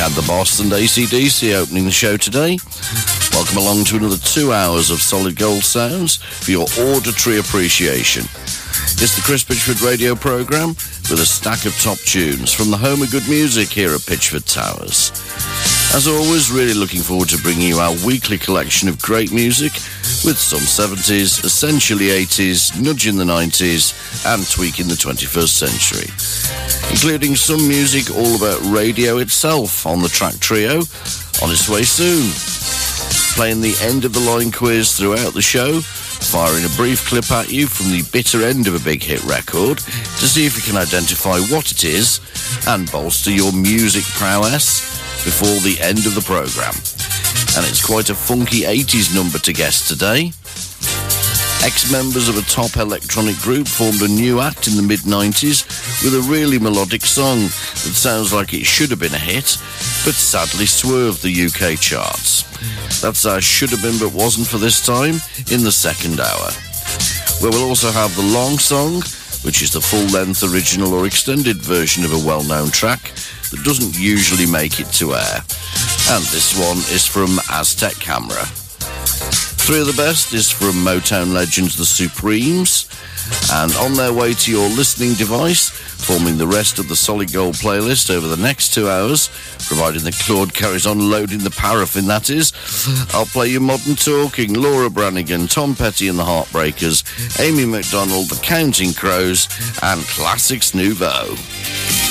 had The Boss and AC/DC opening the show today. Welcome along to another 2 hours of solid gold sounds for your auditory appreciation. It's the Chris Pitchford radio programme with a stack of top tunes from the home of good music here at Pitchford Towers. As always, really looking forward to bringing you our weekly collection of great music with some 70s, essentially 80s, nudging the 90s and tweaking the 21st century. Including some music all about radio itself on the track trio, on its way soon. Playing the end of the line quiz throughout the show, firing a brief clip at you from the bitter end of a big hit record to see if you can identify what it is and bolster your music prowess before the end of the programme. And it's quite a funky 80s number to guess today. Ex-members of a top electronic group formed a new act in the mid-90s with a really melodic song that sounds like it should have been a hit, but sadly swerved the UK charts. That's our should have been but wasn't for this time in the second hour, where we'll also have the long song, which is the full-length original or extended version of a well-known track that doesn't usually make it to air. And this one is from Aztec Camera. Three of the best is from Motown legends The Supremes, and on their way to your listening device, forming the rest of the Solid Gold playlist over the next 2 hours, providing the Claude carries on loading the paraffin, that is, I'll play you Modern Talking, Laura Branigan, Tom Petty and the Heartbreakers, Amy MacDonald, The Counting Crows, and Classics Nouveau.